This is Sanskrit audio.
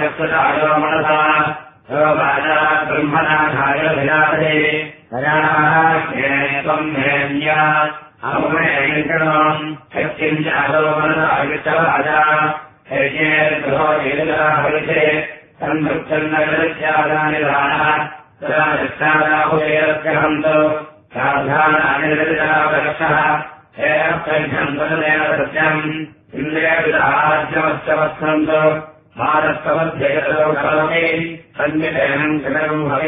यस्वदायो मनसा योगाजा ब्रह्मणाधाय विराजे त्वम् हेन्या अमुमेकम् यत्किञ्च अलो मनसा वित्तवाजा हरिषे संवृत्तन्नगरस्यादानिधानः तदा दक्षादाहुवेरस्यहन्तु साधानानिर्दितावरक्षः हे अर्थम् वदनेन सत्यम् इन्द्रियविदाहाद्यमश्च वत्सन्तु भारस्तवध्येतरो करोमि सन्निधेनम् कृतम् भवे